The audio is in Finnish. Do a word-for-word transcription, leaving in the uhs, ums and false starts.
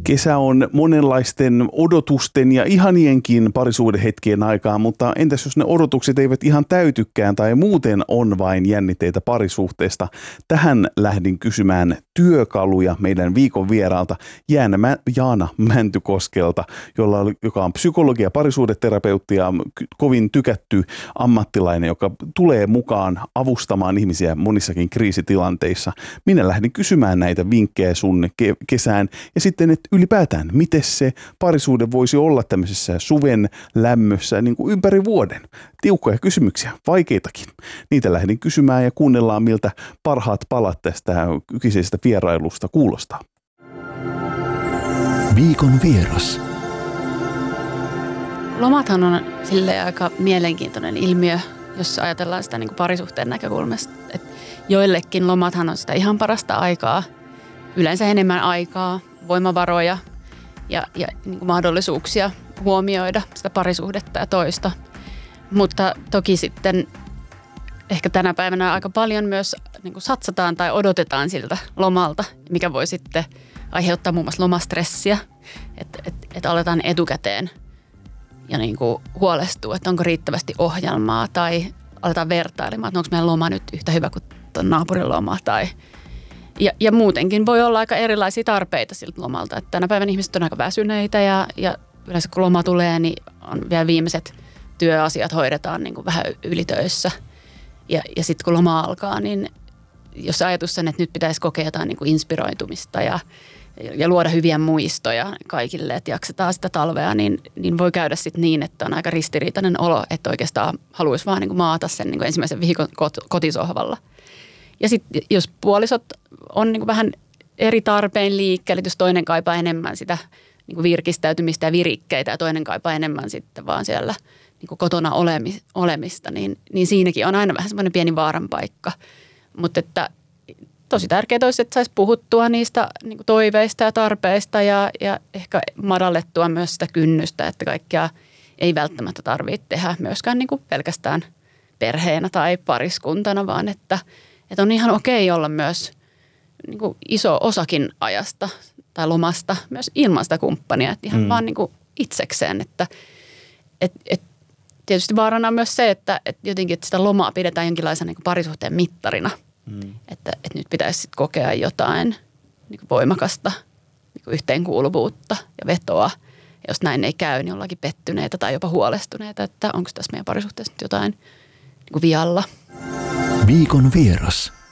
Kesä on monenlaisten odotusten ja ihanienkin parisuhdehetkien aikaa, mutta entäs jos ne odotukset eivät ihan täytykään tai muuten on vain jännitteitä parisuhteesta? Tähän lähdin kysymään työkaluja meidän viikon vieraalta Jaana, Jaana Mäntykoskelta, jolla, joka on psykologi ja parisuhdeterapeutti ja kovin tykätty ammattilainen, joka tulee mukaan avustamaan ihmisiä monissakin kriisitilanteissa. Minä lähdin kysymään näitä vinkkejä sun kesään ja sitten, että ylipäätään, miten se parisuhde voisi olla tämmöisessä suven lämmössä niin kuin ympäri vuoden? Tiukkoja kysymyksiä, vaikeitakin. Niitä lähdin kysymään ja kuunnellaan, miltä parhaat palat tästä kyseisestä vierailusta kuulostaa. Viikon vieras. Lomathan on silleen aika mielenkiintoinen ilmiö, jos ajatellaan sitä niin kuin parisuhteen näkökulmasta. Et joillekin lomathan on sitä ihan parasta aikaa, yleensä enemmän aikaa, voimavaroja ja, ja niin kuin mahdollisuuksia huomioida sitä parisuhdetta ja toista. Mutta toki sitten ehkä tänä päivänä aika paljon myös niin kuin satsataan tai odotetaan siltä lomalta, mikä voi sitten aiheuttaa muun muassa lomastressiä, että et, et aletaan etukäteen ja niin kuin huolestua, että onko riittävästi ohjelmaa tai aletaan vertailemaan, että onko meidän loma nyt yhtä hyvä kuin tuon naapurin loma tai Ja, ja muutenkin voi olla aika erilaisia tarpeita siltä lomalta. Että tänä päivänä ihmiset on aika väsyneitä ja, ja yleensä kun loma tulee, niin on vielä viimeiset työasiat hoidetaan niin kuin vähän ylitöissä. Ja, ja sitten kun loma alkaa, niin jos ajatus on, että nyt pitäisi kokea jotain niin kuin inspiroitumista ja, ja luoda hyviä muistoja kaikille, että jaksetaan sitä talvea, niin, niin voi käydä sitten niin, että on aika ristiriitainen olo, että oikeastaan haluaisi vaan niin kuin maata sen niin kuin ensimmäisen viikon kotisohvalla. Ja sitten jos puolisot on niin kuin vähän eri tarpeen liikkeelle, jos toinen kaipaa enemmän sitä niin kuin virkistäytymistä ja virikkeitä ja toinen kaipaa enemmän sitten vaan siellä niin kuin kotona olemista, niin, niin siinäkin on aina vähän semmoinen pieni vaaran paikka. Mutta että tosi tärkeää olisi, että saisi puhuttua niistä niin kuin toiveista ja tarpeista ja, ja ehkä madallettua myös sitä kynnystä, että kaikkea ei välttämättä tarvitse tehdä myöskään niin kuin pelkästään perheenä tai pariskuntana, vaan että Että on ihan okei olla myös niin kuin iso osakin ajasta tai lomasta myös ilman sitä kumppania, että ihan mm. vaan niin kuin itsekseen. Että, et, et tietysti vaarana on myös se, että et jotenkin että sitä lomaa pidetään jonkinlaisena niin kuin parisuhteen mittarina. Mm. Että et nyt pitäisi sit kokea jotain niin kuin voimakasta niin kuin yhteenkuuluvuutta ja vetoa. Ja jos näin ei käy, niin ollaankin pettyneitä tai jopa huolestuneita, että onko tässä meidän parisuhteessa nyt jotain niin kuin vialla. Viikon vieras.